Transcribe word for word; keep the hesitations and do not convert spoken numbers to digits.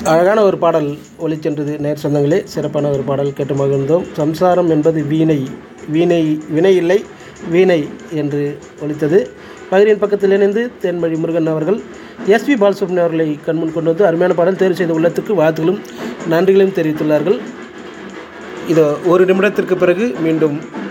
அழகான ஒரு பாடல் ஒலிச்சென்றது. நேர் சொந்தங்களே, சிறப்பான ஒரு பாடல் கேட்டு மகிழ்ந்தோம். சம்சாரம் என்பது வீணை, வீணை வினை இல்லை வீணை என்று ஒலித்தது. பகிரின் பக்கத்தில் இணைந்து தேன்மொழி முருகன் அவர்கள் எஸ்பி பாலசுப்ரமணியம் அவர்களை கண்முன் கொண்டு வந்து அருமையான பாடல் தேர்வு செய்த உள்ளத்துக்கு வாழ்த்துகளும் நன்றிகளையும் தெரிவித்துள்ளார்கள். இதோ ஒரு நிமிடத்திற்கு பிறகு மீண்டும்